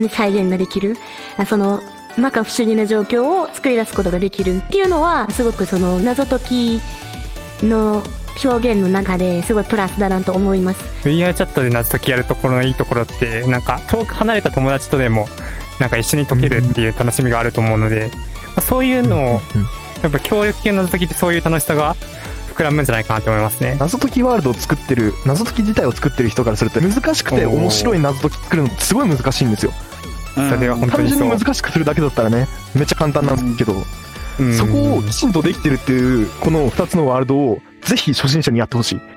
再現ができる、その摩訶不思議な状況を作り出すことができるっていうのは、すごくその謎解きの表現の中ですごいプラスだなと思います。 VR チャットで謎解きやるところのいいところって、なんか遠く離れた友達とでもなんか一緒に解けるっていう楽しみがあると思うので、そういうのをやっぱ協力系の謎解きってそういう楽しさが膨らむんじゃないかなと思いますね。 謎解きワールドを作ってる、謎解き自体を作ってる人からすると難しくて面白い謎解き作るのってすごい難しいんですよ。 それは本当単にそう。 純に難しくするだけだったらねめっちゃ簡単なんですけど、そこをきちんとできてるっていうこの2つのワールドをぜひ初心者にやってほしい。